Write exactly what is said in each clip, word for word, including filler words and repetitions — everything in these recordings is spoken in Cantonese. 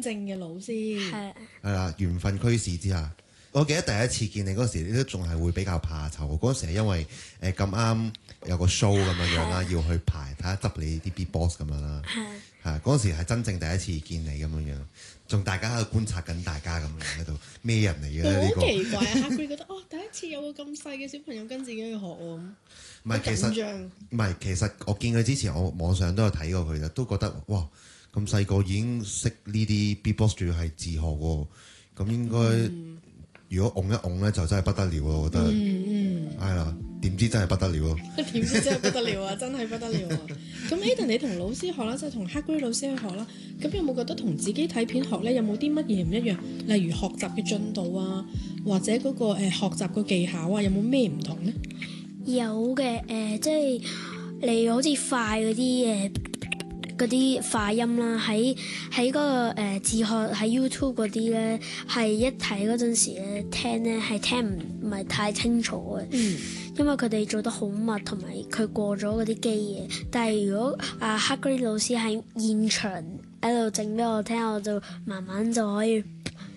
正嘅老師。 係係啦，緣分驅使之下，我記得第一次見你嗰時，你都仲係會比較怕醜。嗰時係因為誒咁啱有個 show 咁樣樣啦，要去排睇下執你啲 beatbox 咁樣啦。係係嗰時係真正第一次見你咁樣樣，仲大家喺度觀察緊大家咁樣喺度咩人嚟嘅咧？呢好個奇怪啊！Hagrid覺得哦，第一次有個咁細嘅小朋友跟自己去學喎， 唔係其實緊張唔係其實我見佢之前，我網上都有睇過佢嘅，都覺得哇咁細個已經識呢啲 beatbox，仲要係自學喎，咁應該、嗯、如果擁一擁咧就真係不得了咯，我覺得嗯嗯係啦，點知真係不得了咯！ 點知真係不得了啊！真係不得了啊！咁 Aiden 你同老師學啦，即係同 Hagrid 老師去學啦。咁有冇覺得同自己睇片學咧，有冇啲乜嘢唔一樣？例如學習嘅進度啊，或者嗰、嗰個誒、呃、學習個技巧啊，有冇咩唔同咧？ 有嘅，誒、呃，即係你好似快嗰啲誒嗰啲快音啦，喺喺嗰個、呃、自學喺 YouTube 嗰啲咧，係一睇嗰陣時咧聽咧係聽唔唔係太清楚嘅， 嗯， 因為佢哋做得好密，同埋佢過咗嗰啲機嘅。但係如果阿 Hagrid 老師喺現場喺度整俾我聽，我就慢慢就可以，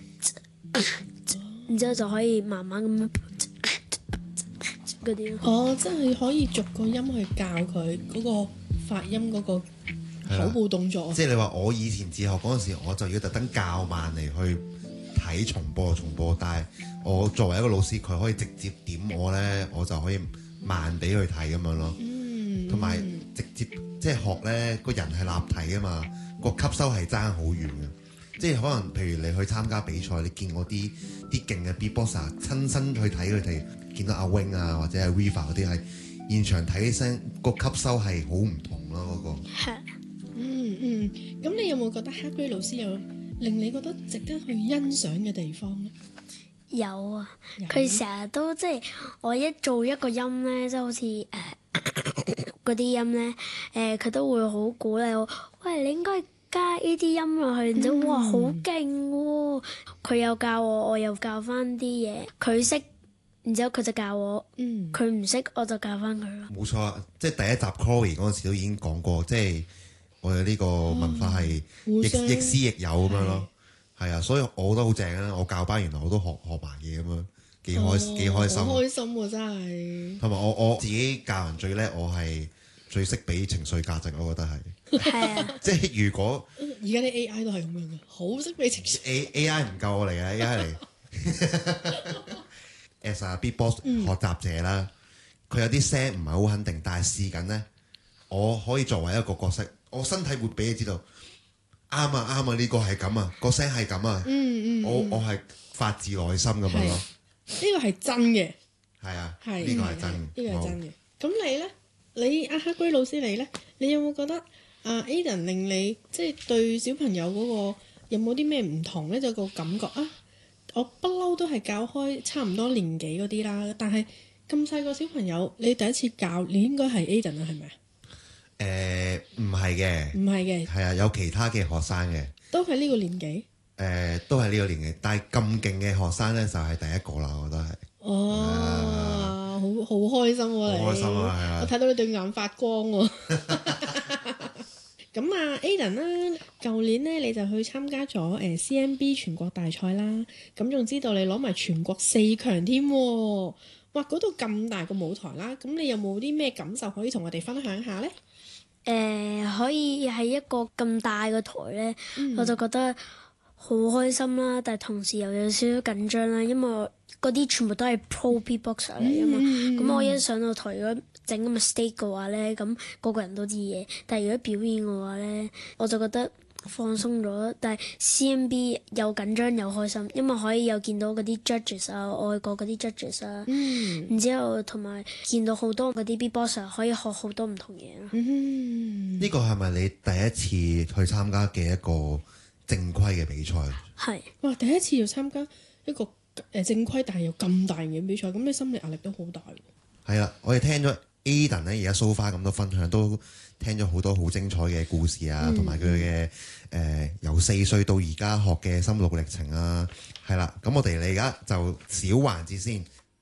然之後就可以慢慢咁。嗰啲咯， 哦，即係可以逐個音去教佢嗰個發音嗰個口部動作。 即係你話我以前自學嗰陣時，我就要特登較慢嚟去睇重播重播，但係我作為一個老師，佢可以直接點我咧，我就可以慢俾佢睇咁樣咯。嗯，同埋直接即係學咧，個人係立體啊嘛，個吸收係爭好遠嘅。即係可能譬如你去參加比賽，你見我啲啲勁嘅 beatboxer 親身去睇佢哋。見到阿 Wing 啊，或者係 Riva 嗰啲係現場睇起聲，個吸收係好唔同咯，嗰、嗰個。 係。 嗯嗯，咁你有冇覺得 Hagrid 老師有令你覺得值得去欣賞嘅地方咧？ 有啊，佢成日都即係我一做一個音咧，即係好似誒嗰啲音咧，誒、呃、佢都會好鼓勵我，喂，你應該加呢啲音落去，然之後哇好勁喎！佢又教我，我又教翻啲嘢，佢識。然之後佢就教我，佢唔識我就教翻佢咯。 冇錯，即係第一集 Chloe 嗰陣時都已經講過，即係我哋呢個文化係亦亦師亦友咁樣咯。係啊，所以我覺得好正啊！我教班原來我都學學埋嘢咁樣，幾開幾、哦、開心。 好開心喎、啊！真係。 同埋我我自己教人最叻，我係最識俾情緒價值，我覺得係。 係啊。 即係如果而家啲 A I 都係咁樣嘅，好識俾情緒。 A A I 唔夠我嚟嘅 A I 嚟。as a beatbox 學習者啦，佢、嗯、有啲聲唔係好肯定，但係試緊咧，我可以作為一個角色，我身體會俾你知道，啱啊啱啊，呢、呢個係咁啊，個聲係咁啊，嗯嗯，我我係發自內心咁樣咯，呢個係真嘅， 係啊， 係呢個係真嘅， 呢個係真嘅。咁你咧，你阿 Hagrid 老師你咧，你有冇覺得啊 Aiden 令你即係對小朋友嗰、嗰個有冇啲咩唔同咧？就個感覺啊？我不嬲都係教開差唔多年紀嗰啲啦，但係咁細個小朋友，你第一次教，你應該係 Aiden 啊，係咪啊？ 誒唔係嘅，唔係嘅，係啊，有其他嘅學生嘅， 都係呢個年紀。誒、 呃，都係呢個年紀，但係咁勁嘅學生咧，就係、是、第一個啦，我覺得係。 哦，啊、好好開心喎、啊！你， 好開心啊！係啊， 我睇到你對眼發光喎、啊。咁啊 Aiden 啦，舊年咧你就去參加咗誒、呃、C M B 全國大賽啦，咁仲知道你攞埋全國四強添喎，哇！嗰度咁大個舞台啦，咁你有冇啲咩感受可以同我哋分享下咧？ 誒、呃，可以喺一個咁大個台咧，嗯、我就覺得好開心啦，但係同時又有少少緊張啦，因為嗰啲全部都係 pro beatboxer 嚟啊嘛，咁、嗯、我一上到台如果整咁嘅 mistake 嘅話咧，咁個個人都知嘢。但係如果表演嘅話咧，我就覺得放鬆咗。但係 C M B 又緊張又開心，因為可以又見到嗰啲 judges 啊，外國嗰啲 judges 啊，嗯、然之後同埋見到好多嗰啲 beatboxer 可以學好多唔同嘢咯。 嗯，呢個係咪你第一次去參加嘅一個正規嘅比賽？ 係。 哇！第一次要參加一個誒正規，但係又咁大型嘅比賽，咁你心理壓力都好大喎。係啦，我哋聽咗 Aiden 咧，而家 so far 咁多分享，都聽咗好多好精彩嘅故事啊，同埋佢嘅誒由四歲到而家學嘅心路歷程啊，係啦。咁我哋嚟而家就小環節先。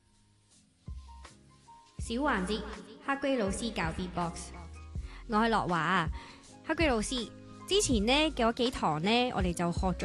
小環節，Hagrid老師教 Beatbox。我係樂華，Hagrid老師之前呢嘅嗰幾堂呢，我哋就學咗